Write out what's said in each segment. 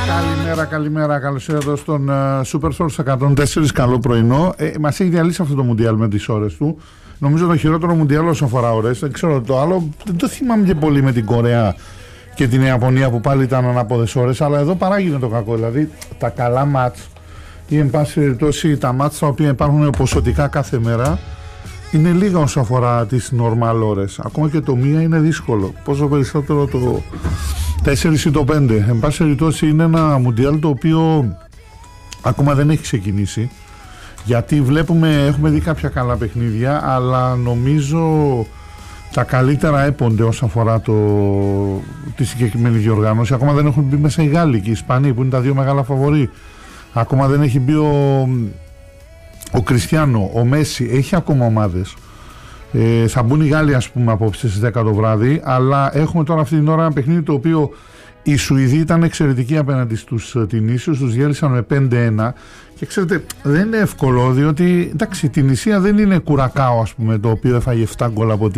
Καλημέρα. Καλώς ήρθατε στον Super Sports 104. Καλό πρωινό. Μας έχει διαλύσει αυτό το Μουντιάλ με τις ώρες του. Νομίζω το χειρότερο Μουντιάλ όσο αφορά ώρες. Δεν ξέρω το άλλο. Δεν το θυμάμαι και πολύ με την Κορέα και την Ιαπωνία που πάλι ήταν ανάποδες ώρες. Αλλά εδώ παράγει το κακό. Δηλαδή τα καλά μάτς ή εν πάση περιπτώσει τα μάτς τα οποία υπάρχουν ποσοτικά κάθε μέρα είναι λίγα όσο αφορά τις normal ώρες. Ακόμα και το μία είναι δύσκολο. Πόσο περισσότερο το 4 ή το 5. Εν πάση περιπτώσει είναι ένα Μουντιάλ το οποίο ακόμα δεν έχει ξεκινήσει. Γιατί έχουμε δει κάποια καλά παιχνίδια, αλλά νομίζω τα καλύτερα έπονται όσον αφορά τη συγκεκριμένη διοργάνωση. Ακόμα δεν έχουν μπει μέσα οι Γάλλοι και οι Ισπανοί που είναι τα δύο μεγάλα φαβορί. Ακόμα δεν έχει μπει ο Κριστιάνο, ο Μέση, έχει ακόμα ομάδες. Θα μπουν οι Γάλλοι ας πούμε απόψε στις 10 το βράδυ, αλλά έχουμε τώρα αυτή την ώρα ένα παιχνίδι το οποίο οι Σουηδοί ήταν εξαιρετικοί απέναντι στους Τινήσιους, τους διέλυσαν με 5-1 και ξέρετε δεν είναι εύκολο διότι εντάξει η Τινησία δεν είναι Κουρακάο ας πούμε το οποίο έφαγε 7 γκολ από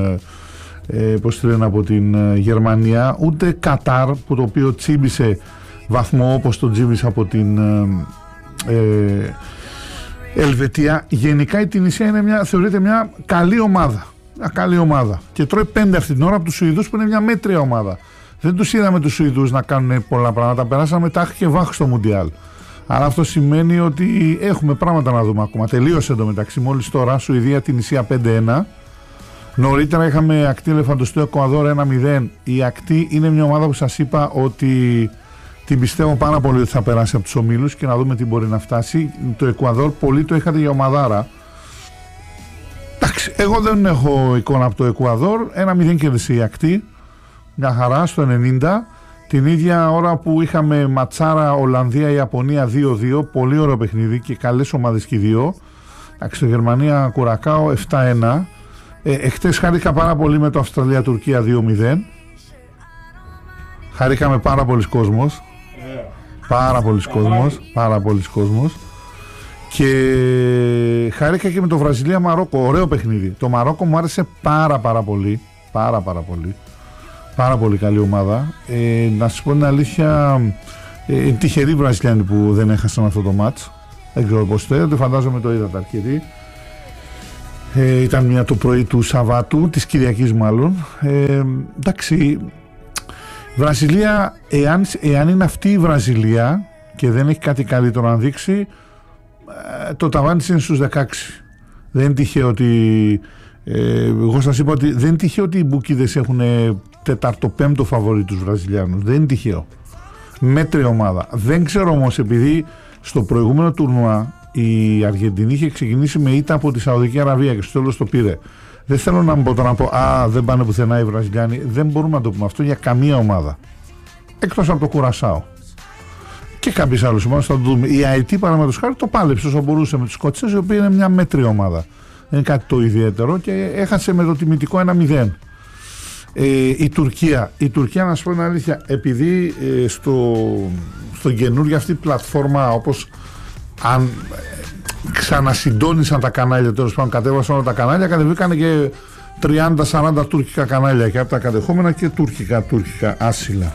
την Γερμανία, ούτε Κατάρ που το οποίο τσίμπησε βαθμό όπως το τσίμπησε από την Ελβετία. Γενικά η Τινησία θεωρείται μια καλή ομάδα. Μια καλή ομάδα. Και τρώει 5 αυτή την ώρα από τους Σουηδούς που είναι μια μέτρια ομάδα. Δεν τους είδαμε τους Σουηδούς να κάνουν πολλά πράγματα. Περάσαμε τάχ και βάχ στο Μουντιάλ. Αλλά αυτό σημαίνει ότι έχουμε πράγματα να δούμε ακόμα. Τελείωσε εντωμεταξύ μόλις τώρα Σουηδία Τινησία 5-1. Νωρίτερα είχαμε ακτή Ελεφαντοστού Εκουαδόρ 1-0. Η ακτή είναι μια ομάδα που σας είπα ότι την πιστεύω πάρα πολύ ότι θα περάσει από τους ομίλους και να δούμε τι μπορεί να φτάσει. Το Εκουαδόρ πολύ το είχατε για ομαδάρα. Εντάξει, εγώ δεν έχω εικόνα από το Εκουαδόρ. 1-0 κέρδισε η ακτή. Μια χαρά στο 90. Την ίδια ώρα που είχαμε ματσάρα Ολλανδία-Ιαπωνία 2-2. Πολύ ωραίο παιχνίδι και καλές ομάδες και οι δύο. Εντάξει, το Γερμανία Κουρακάο 7-1. Εχθές χάρηκα πάρα πολύ με το Αυστραλία-Τουρκία 2-0. Χαρήκαμε πάρα πολλοί κόσμος. Πάρα πολλοί κόσμος. Και χαρήκα και με το Βραζιλία-Μαρόκο. Ωραίο παιχνίδι. Το Μαρόκο μου άρεσε πάρα πολύ. Πάρα πολύ καλή ομάδα. Να σας πω την αλήθεια, τυχεροί Βραζιλιάνοι που δεν έχασαν αυτό το μάτς. Δεν ξέρω πώς το είδατε, φαντάζομαι το είδατε αρκετοί. Ήταν μια το πρωί του Σαββάτου, της Κυριακής μάλλον. Εντάξει, Βραζιλία, εάν είναι αυτή η Βραζιλία και δεν έχει κάτι καλύτερο να δείξει, το ταβάνι είναι στους 16. Δεν είναι τυχαίο ότι εγώ σας είπα ότι δεν είναι τυχαίο ότι οι μπουκίδες έχουν 4ο-5ο φαβορί τους Βραζιλιάνους. Δεν είναι τυχαίο. Μέτρια ομάδα. Δεν ξέρω όμως, επειδή στο προηγούμενο τουρνουά η Αργεντινή είχε ξεκινήσει με ήττα από τη Σαουδική Αραβία και στο τέλος το πήρε. Δεν θέλω να πω τώρα να πω δεν πάνε πουθενά οι Βραζιλιάνοι. Δεν μπορούμε να το πούμε αυτό για καμία ομάδα. Εκτός από το Κουρασάο. Και κάποιες άλλες ομάδες θα το δούμε. Η ΑΕΤ παραδείγματος χάρη το πάλεψε όσο μπορούσε με τους Σκοτσέζους, η οποία είναι μια μέτρια ομάδα. Δεν είναι κάτι το ιδιαίτερο και έχασε με το τιμητικό 1-0. Η Τουρκία, να σου πω την αλήθεια, επειδή στο καινούργια αυτή πλατφόρμα, όπως αν ξανασυντόνισαν τα κανάλια, τέλος πάντων κατέβασαν όλα τα κανάλια, κατεβήκανε και 30-40 τουρκικά κανάλια και από τα κατεχόμενα και τουρκικά άσυλα.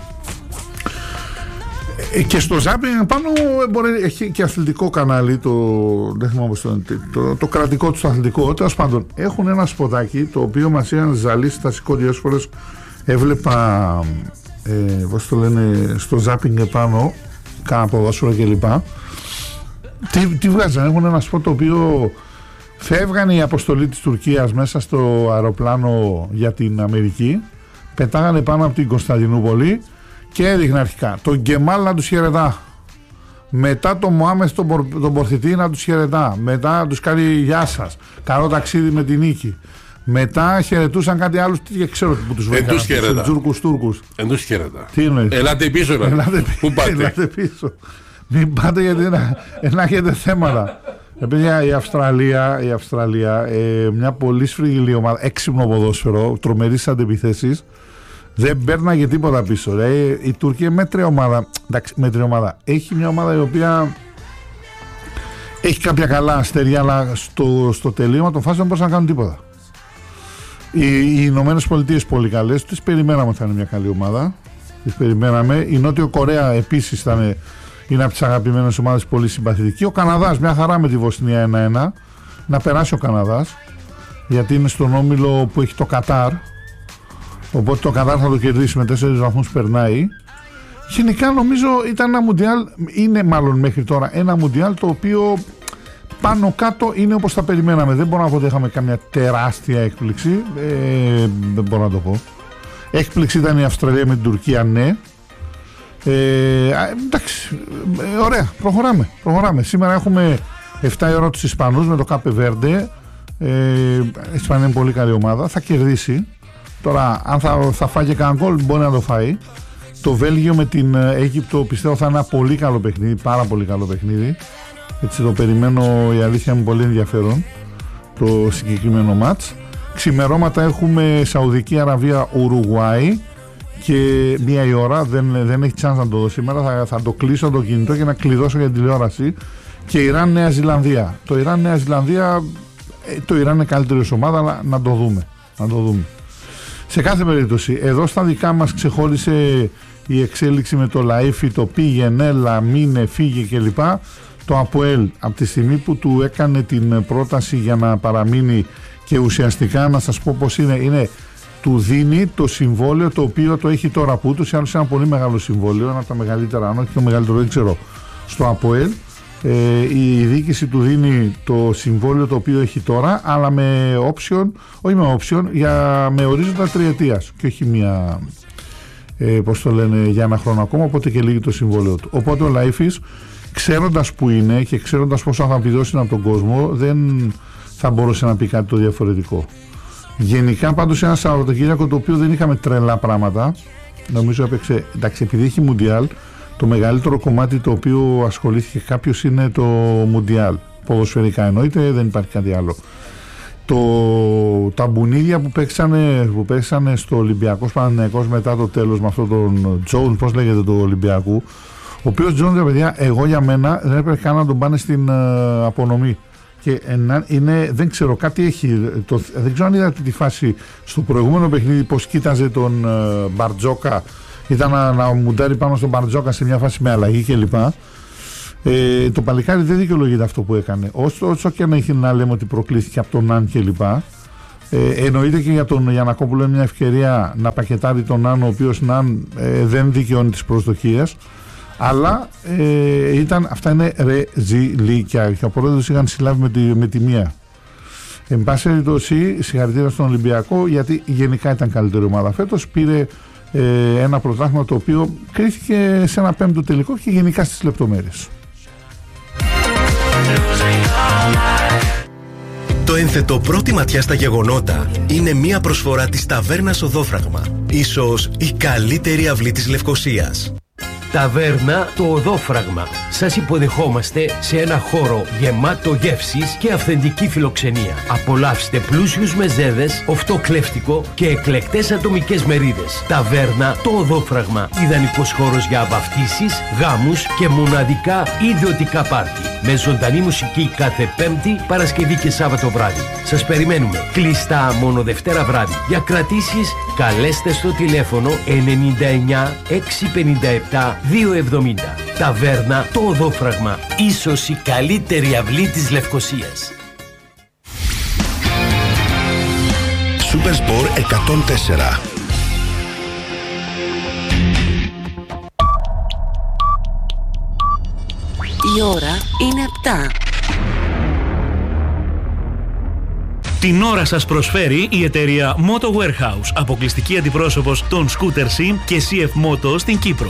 Και στο Ζάπινγκ πάνω έχει και αθλητικό κανάλι, δεν θυμάμαι το κρατικό του αθλητικό. Τέλος πάντων, έχουν ένα σποτάκι το οποίο μας είχαν ζαλίσει στα σηκώτια όσες φορές έβλεπα πώς το λένε, στο Ζάπινγκ επάνω, κάνα ποδόσφαιρο κλπ. Τι βγάζανε, έχουν ένα σποτ το οποίο φεύγανε η αποστολή της Τουρκίας μέσα στο αεροπλάνο για την Αμερική, πετάγανε πάνω από την Κωνσταντινούπολη και έδειχνε αρχικά τον Γκεμάλ να τους χαιρετά, μετά τον Μωάμεθ τον Πορθητή να τους χαιρετά, μετά να τους κάνει γεια σας, καλό ταξίδι με την νίκη, μετά χαιρετούσαν κάτι άλλο και ξέρω που τους βρήκαν, τους Τούρκους. Εν τους χαιρετά. Τι εννοείς? Ελάτε πίσω, πού πάτε? Ελάτε πίσω. Μην πάτε γιατί να έχετε θέματα. Επειδή η Αυστραλία, μια πολύ σφριγγυλή ομάδα, έξυπνο ποδόσφαιρο, τρομερής αντεπιθέσεις, δεν παίρναγε τίποτα πίσω. Η Τουρκία μέτρια ομάδα. Εντάξει, μέτρια ομάδα. Έχει μια ομάδα η οποία έχει κάποια καλά αστέρια, αλλά στο τελείωμα των φάσεων δεν μπορούσαν να κάνουν τίποτα. Οι Ηνωμένες Πολιτείες πολύ καλές, τις περιμέναμε ότι θα είναι μια καλή ομάδα. τις περιμέναμε. Η Νότιο Κορέα επίσης είναι από τις αγαπημένες ομάδες, πολύ συμπαθητική. Ο Καναδάς μια χαρά με τη Βοσνία 1-1. Να περάσει ο Καναδάς, γιατί είναι στον όμιλο που έχει το Κατάρ. Οπότε το Κατάρ θα το κερδίσει με 4 βαθμούς, περνάει. Γενικά νομίζω ήταν ένα μουντιάλ, είναι μάλλον μέχρι τώρα ένα μουντιάλ το οποίο πάνω κάτω είναι όπως τα περιμέναμε. Δεν μπορώ να πω ότι είχαμε καμιά τεράστια έκπληξη. Δεν μπορώ να το πω. Έκπληξη ήταν η Αυστραλία με την Τουρκία, ναι. Εντάξει, ωραία, προχωράμε. Σήμερα έχουμε 7 η ώρα τους Ισπανούς με το Κάπε Βέρντε. Η Ισπανία είναι πολύ καλή ομάδα, θα κερδίσει. Τώρα αν θα φάει και κανένα γκολ μπορεί να το φάει. Το Βέλγιο με την Αίγυπτο πιστεύω θα είναι ένα πολύ καλό παιχνίδι, πάρα πολύ καλό παιχνίδι. Έτσι το περιμένω, η αλήθεια μου, πολύ ενδιαφέρον το συγκεκριμένο μάτς. Ξημερώματα έχουμε Σαουδική Αραβία Ουρουγουάη και 1 η ώρα, δεν έχει chance να το δω σήμερα, θα το κλείσω το κινητό και να κλειδώσω για την τηλεόραση. Και Ιράν Νέα Ζηλανδία. Το Ιράν Νέα Ζηλανδία, το Ιράν είναι καλύτερη ως ομάδα, αλλά να το δούμε. Σε κάθε περίπτωση, εδώ στα δικά μας ξεχώρισε η εξέλιξη με το Λαΐφι, το πήγαινε, έλα, μείνε, φύγε κλπ. Το ΑΠΟΕΛ από τη στιγμή που του έκανε την πρόταση για να παραμείνει και ουσιαστικά να σας πω πως είναι του δίνει το συμβόλαιο το οποίο το έχει τώρα, που ούτως ή άλλως είναι ένα πολύ μεγάλο συμβόλαιο, ένα από τα μεγαλύτερα, αν όχι το μεγαλύτερο, δεν ξέρω, στο ΑΠΟΕΛ. Η διοίκηση του δίνει το συμβόλαιο το οποίο έχει τώρα, αλλά με option, όχι με option, με ορίζοντα 3 ετίας και όχι μια, πώς το λένε, για ένα χρόνο ακόμα, οπότε και λύγει το συμβόλαιο του. Οπότε ο Λαΐφης, ξέροντας που είναι και ξέροντας πόσο θα επιδώσει από τον κόσμο, δεν θα μπορούσε να πει κάτι το διαφορετικό. Γενικά πάντως ένα Σαββατοκύριακο το οποίο δεν είχαμε τρελά πράγματα. Νομίζω έπαιξε, εντάξει, επειδή έχει Μουντιάλ, το μεγαλύτερο κομμάτι το οποίο ασχολήθηκε κάποιος είναι το Μουντιάλ. Ποδοσφαιρικά εννοείται, δεν υπάρχει κάτι άλλο. Τα μπουνίδια που παίξανε στο Ολυμπιακός Παναθηναϊκός μετά το τέλος με αυτόν τον Τζόουν, πώς λέγεται, του Ολυμπιακού, ο οποίος Τζόουν, παιδιά, εγώ για μένα δεν έπρεπε καν να τον πάνε στην απονομή. Και δεν ξέρω, κάτι έχει. Δεν ξέρω αν είδατε τη φάση στο προηγούμενο παιχνίδι, πως κοίταζε τον Μπαρτζόκα. Ήταν να μουντάρει πάνω στον Μπαρτζόκα σε μια φάση με αλλαγή κλπ. Το παλικάρι δεν δικαιολογείται αυτό που έκανε. Όσο και να έχει να λέμε ότι προκλήθηκε από τον Ναν κλπ. Εννοείται και για τον Γιαννακόπουλο είναι μια ευκαιρία να πακετάρει τον Ναν, ο οποίος Ναν δεν δικαιώνει τις προσδοκίες. Αλλά αυτά είναι ρεζιλίκια και ο πρόεδρος είχαν συλλάβει με τη μία. Εν πάση περιπτώσει, συγχαρητήρια στον Ολυμπιακό, γιατί γενικά ήταν καλύτερη ομάδα φέτος. Πήρε ένα πρωτάθλημα το οποίο κρίθηκε σε ένα 5ο τελικό και γενικά στις λεπτομέρειες. Το ένθετο πρώτη ματιά στα γεγονότα είναι μια προσφορά της Ταβέρνας Οδόφραγμα. Ίσως η καλύτερη αυλή της Λευκωσίας. Ταβέρνα το Οδόφραγμα. Σας υποδεχόμαστε σε ένα χώρο γεμάτο γεύσεις και αυθεντική φιλοξενία. Απολαύστε πλούσιους μεζέδες, οφτοκλέφτικο και εκλεκτές ατομικές μερίδες. Ταβέρνα το Οδόφραγμα. Ιδανικός χώρος για βαφτίσεις, γάμους και μοναδικά ιδιωτικά πάρτι. Με ζωντανή μουσική κάθε Πέμπτη, Παρασκευή και Σάββατο βράδυ. Σας περιμένουμε. Κλειστά μόνο Δευτέρα βράδυ. Για κρατήσεις καλέστε στο τηλέφωνο 99 657 270. Ταβέρνα το Οδόφραγμα. Ίσως η καλύτερη αυλή της Λευκωσίας. Super Sport 104. Η ώρα είναι 7. Την ώρα σας προσφέρει η εταιρεία Moto Warehouse, αποκλειστική αντιπρόσωπος των Scooter Sim και CF Moto στην Κύπρο.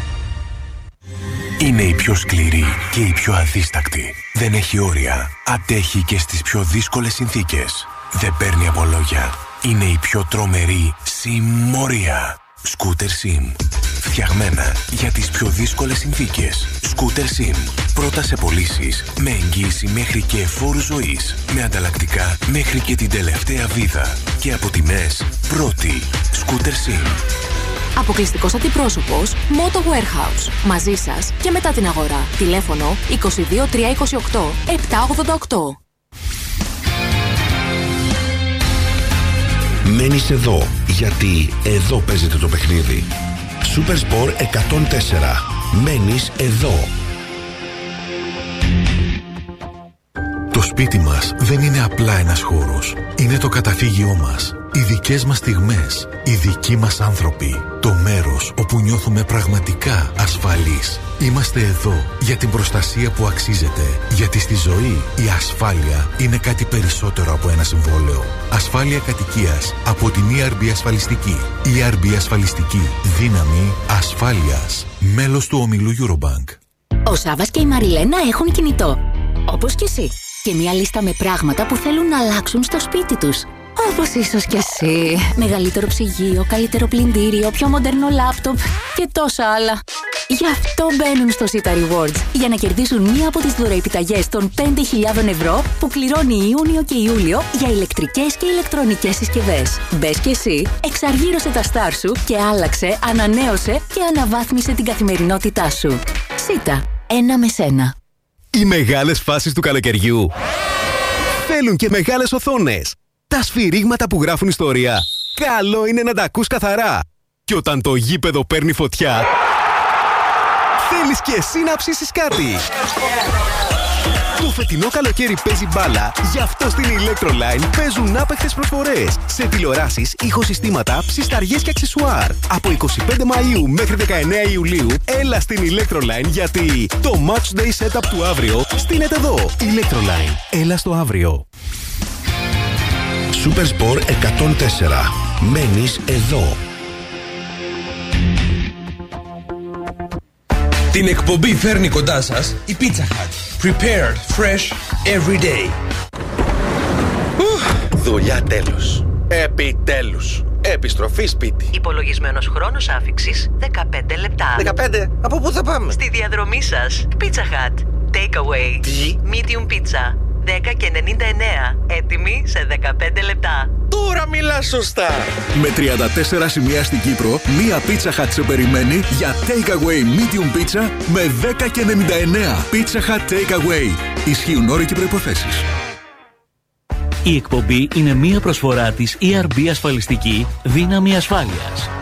Είναι η πιο σκληρή και η πιο αδίστακτη. Δεν έχει όρια. Αντέχει και στις πιο δύσκολες συνθήκες. Δεν παίρνει από λόγια. Είναι η πιο τρομερή συμμορία. Scooter Sim. Φτιαγμένα για τις πιο δύσκολες συνθήκες. Scooter Sim. Πρώτα σε πωλήσεις, με εγγύηση μέχρι και φόρου ζωής. Με ανταλλακτικά μέχρι και την τελευταία βίδα. Και από τιμές πρώτη. Scooter Sim. Αποκλειστικός αντιπρόσωπος Moto Warehouse. Μαζί σας και μετά την αγορά. Τηλέφωνο 22 328 788. Μένεις εδώ, γιατί εδώ παίζεται το παιχνίδι. Supersport 104. Μένεις εδώ. Το σπίτι μας δεν είναι απλά ένας χώρος. Είναι το καταφύγιό μας. Οι δικές μας στιγμές. Οι δικοί μας άνθρωποι. Το μέρος όπου νιώθουμε πραγματικά ασφαλείς. Είμαστε εδώ για την προστασία που αξίζεται. Γιατί στη ζωή η ασφάλεια είναι κάτι περισσότερο από ένα συμβόλαιο. Ασφάλεια κατοικίας από την ERB Ασφαλιστική. ERB Ασφαλιστική. Δύναμη ασφάλειας. Μέλος του ομιλού Eurobank. Ο Σάββας και η Μαριλένα έχουν κινητό. Όπως και εσύ. Και μια λίστα με πράγματα που θέλουν να αλλάξουν στο σπίτι τους. Όπως ίσως και εσύ. Μεγαλύτερο ψυγείο, καλύτερο πλυντήριο, πιο μοντέρνο λάπτοπ και τόσα άλλα. Γι' αυτό μπαίνουν στο Zeta Rewards για να κερδίσουν μία από τις δωροεπιταγές των 5.000 ευρώ που κληρώνει Ιούνιο και Ιούλιο για ηλεκτρικές και ηλεκτρονικές συσκευές. Μπες και εσύ, εξαργύρωσε τα στάρ σου και άλλαξε, ανανέωσε και αναβάθμισε την καθημερινότητά σου. Zeta, ένα με σένα. Οι μεγάλες φάσεις του καλοκαιριού θέλουν και μεγάλες οθόνες. Τα σφυρίγματα που γράφουν ιστορία, καλό είναι να τα ακούς καθαρά. Και όταν το γήπεδο παίρνει φωτιά, θέλεις και εσύ να ψήσεις κάτι. Το φετινό καλοκαίρι παίζει μπάλα, γι' αυτό στην Electroline παίζουν άπαικτες προσφορές σε τηλεοράσεις, ηχοσυστήματα, ψισταριές και αξεσουάρ. Από 25 Μαΐου μέχρι 19 Ιουλίου, έλα στην Electroline γιατί το Match Day Setup του αύριο στείνεται εδώ. Electroline, έλα στο αύριο. Supersport 104. Μένεις εδώ. Την εκπομπή φέρνει κοντά σας η Pizza Hut. Prepared fresh every day. Δουλειά τέλος. Επιτέλους. Επιστροφή σπίτι. Υπολογισμένος χρόνος άφιξης 15 λεπτά. 15? Από πού θα πάμε? Στη διαδρομή σας. Pizza Hut. Takeaway. Τι? Medium pizza. 10,99. Έτοιμη σε 15 λεπτά. Τώρα μιλάς σωστά. Με 34 σημεία στην Κύπρο, μία Pizza Hut σε περιμένει για Takeaway Medium Pizza με 10,99. Pizza Hut Takeaway. Ισχύουν όροι και προϋποθέσεις. Η εκπομπή είναι μία προσφορά της ERB Ασφαλιστική Δύναμη Ασφάλειας.